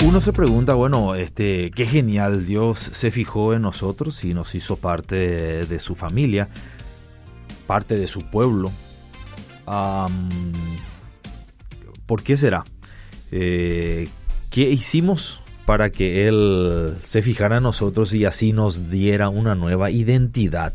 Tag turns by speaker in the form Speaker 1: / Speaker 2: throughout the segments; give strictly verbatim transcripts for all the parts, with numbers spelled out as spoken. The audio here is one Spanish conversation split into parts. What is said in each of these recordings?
Speaker 1: Uno se pregunta, bueno, este, qué genial, Dios se fijó en nosotros y nos hizo parte de, de su familia, parte de su pueblo. Um, ¿Por qué será? Eh, ¿Qué hicimos para que Él se fijara en nosotros y así nos diera una nueva identidad?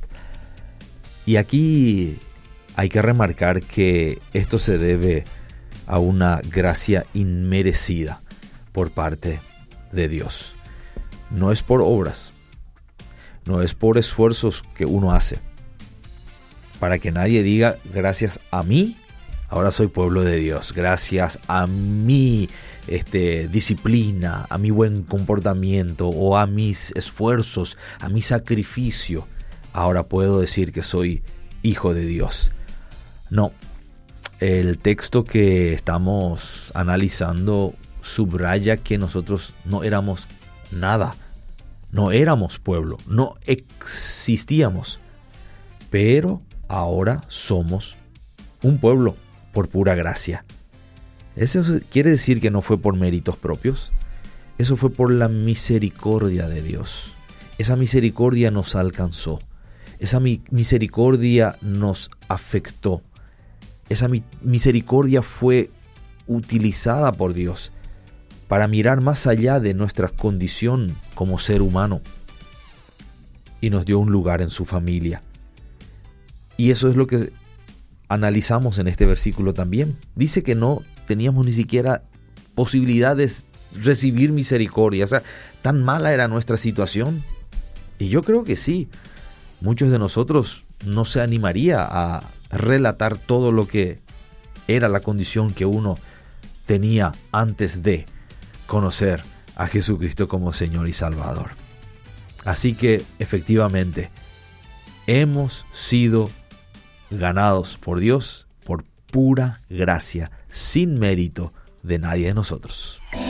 Speaker 1: Y aquí hay que remarcar que esto se debe a una gracia inmerecida por parte de Dios. No es por obras, no es por esfuerzos que uno hace, para que nadie diga, gracias a mí, ahora soy pueblo de Dios, gracias a mi este, disciplina, a mi buen comportamiento o a mis esfuerzos, a mi sacrificio, ahora puedo decir que soy hijo de Dios. No, el texto que estamos analizando subraya que nosotros no éramos nada, no éramos pueblo, no existíamos, pero ahora somos un pueblo por pura gracia. ¿Eso quiere decir que no fue por méritos propios? Eso fue por la misericordia de Dios. Esa misericordia nos alcanzó, esa mi- misericordia nos afectó, esa mi- misericordia fue utilizada por Dios para mirar más allá de nuestra condición como ser humano y nos dio un lugar en su familia. Y eso es lo que analizamos en este versículo también. Dice que no teníamos ni siquiera posibilidad de recibir misericordia. O sea, tan mala era nuestra situación. Y yo creo que sí, muchos de nosotros no se animaría a relatar todo lo que era la condición que uno tenía antes de conocer a Jesucristo como Señor y Salvador. Así que efectivamente hemos sido ganados por Dios por pura gracia, sin mérito de nadie de nosotros.